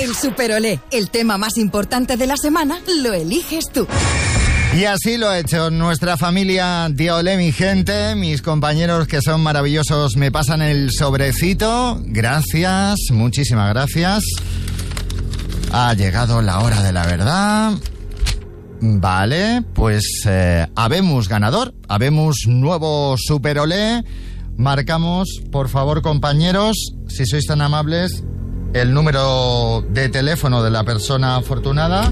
El Superolé, el tema más importante de la semana, lo eliges tú. Y así lo ha hecho nuestra familia de Olé, mi gente. Mis compañeros que son maravillosos me pasan el sobrecito. Gracias, muchísimas gracias. Ha llegado la hora de la verdad. Vale, pues habemos ganador, habemos nuevo Superolé. Marcamos, por favor, compañeros, si sois tan amables, el número de teléfono de la persona afortunada.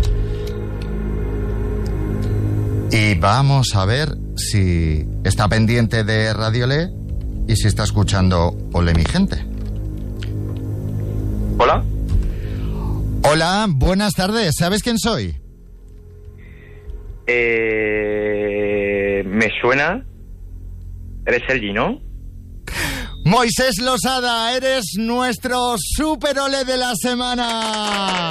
Y vamos a ver si está pendiente de Radio Olé y si está escuchando Olé, mi gente. Hola. Hola, buenas tardes. ¿Sabes quién soy? Me suena. Eres Sergi, ¿no? Moisés Losada, eres nuestro Superolé de la semana.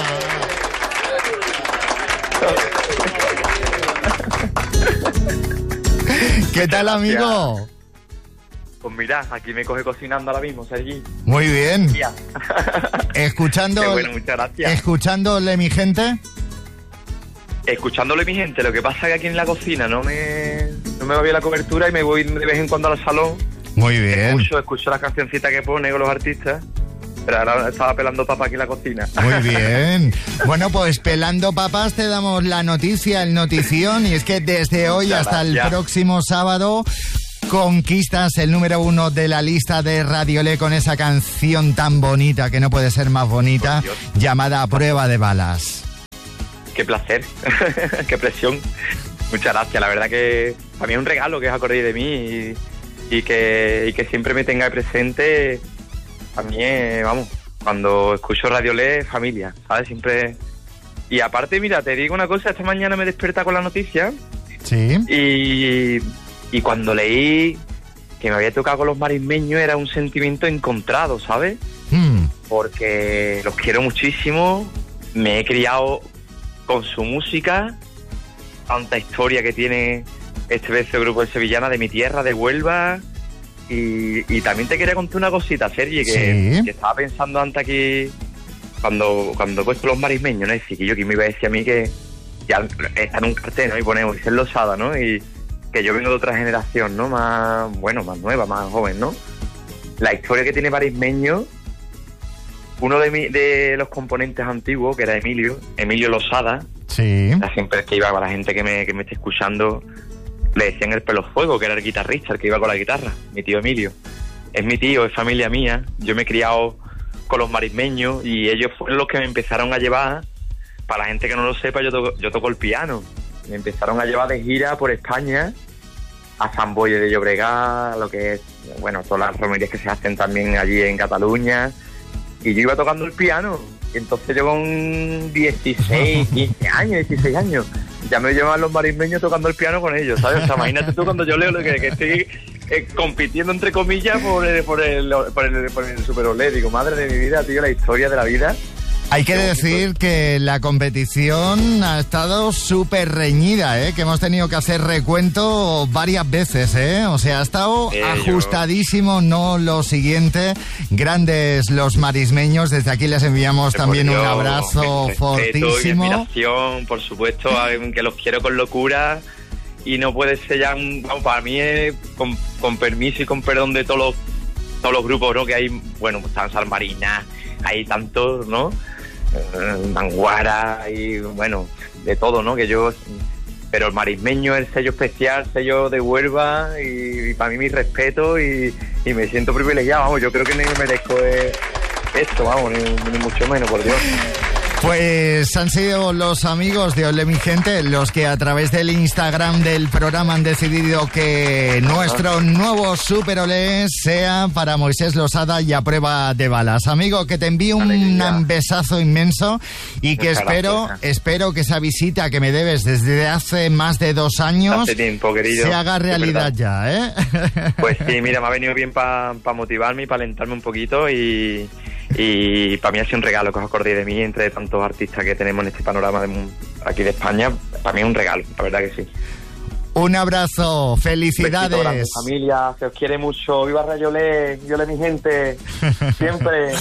¿Qué tal, amigo? Pues mira, aquí me coge cocinando ahora mismo, Sergi. Muy bien. Escuchando. Qué bueno, muchas gracias. Escuchándole, mi gente. Escuchándole, mi gente. Lo que pasa es que aquí en la cocina no me va bien la cobertura y me voy de vez en cuando al salón. Muy bien. Escucho las cancioncitas que pone con los artistas. Pero ahora estaba pelando papas aquí en la cocina. Muy bien. Bueno, pues pelando papas te damos la noticia, el notición. Y es que desde hoy hasta el próximo sábado conquistas el número 1 de la lista de Radio Olé con esa canción tan bonita, que no puede ser más bonita, llamada Prueba de Balas. Qué placer, qué presión. Muchas gracias. La verdad que para mí es un regalo que os acordéis de mí y que siempre me tengáis presente. A mí, vamos, cuando escucho Radio Olé, familia, ¿sabes? Siempre. Y aparte, mira, te digo una cosa, esta mañana me desperté con la noticia. Sí. Y cuando leí que me había tocado con los marismeños, era un sentimiento encontrado, ¿sabes? Porque los quiero muchísimo, me he criado con su música, tanta historia que tiene este beso grupo de Sevillana de mi tierra, de Huelva. Y también te quería contar una cosita, Sergi, que estaba pensando antes aquí, cuando he puesto los marismeños, ¿no? Es decir, que yo que me iba a decir a mí que ya está en un cartel, ¿no? Y pone Moisés Losada, ¿no? Y que yo vengo de otra generación, ¿no? Más nueva, más joven, ¿no? La historia que tiene marismeño, uno de los componentes antiguos, que era Emilio Losada. Sí. Siempre que iba con la gente que me esté escuchando, le decían el pelo fuego, que era el guitarrista, el que iba con la guitarra, mi tío Emilio. Es mi tío, es familia mía. Yo me he criado con los marismeños y ellos fueron los que me empezaron a llevar. Para la gente que no lo sepa, yo toco el piano. Me empezaron a llevar de gira por España, a San Boye de Llobregat, lo que es, bueno, todas las romerías que se hacen también allí en Cataluña. Y yo iba tocando el piano. Y entonces yo con 16 años, ya me llevaban los marismeños tocando el piano con ellos, ¿sabes? O sea, imagínate tú cuando yo leo que estoy compitiendo, entre comillas, por el Superolé. Digo, madre de mi vida, tío, la historia de la vida. Hay que decir que la competición ha estado súper reñida, ¿eh? Que hemos tenido que hacer recuento varias veces, ¿eh? O sea, ha estado ajustadísimo, no lo siguiente. Grandes los marismeños, desde aquí les enviamos también un abrazo fortísimo. Y admiración, por supuesto, que los quiero con locura. Y no puede ser ya, para mí es, con permiso y con perdón de todos los grupos, ¿no? Que hay, bueno, pues están Salmarina, hay tantos, ¿no? Manguara y bueno, de todo, ¿no? Pero el marismeño es el sello especial, sello de Huelva y para mí mi respeto y me siento privilegiado, vamos, yo creo que me merezco esto, vamos, ni mucho menos, por Dios. Pues han sido los amigos de Olé, mi gente, los que a través del Instagram del programa han decidido que nuestro nuevo Superolé sea para Moisés Losada y a prueba de balas. Amigo, que te envío un besazo inmenso y que espero que esa visita que me debes desde hace más de 2 años hace tiempo, querido, se haga realidad ya, ¿eh? Pues sí, mira, me ha venido bien para motivarme y para alentarme un poquito y para mí ha sido un regalo que os acordéis de mí entre tantos artistas que tenemos en este panorama aquí de España. Para mí es un regalo, la verdad que sí. Un abrazo, felicidades. Un grande, familia, se os quiere mucho. Viva Radio Olé, mi gente, siempre.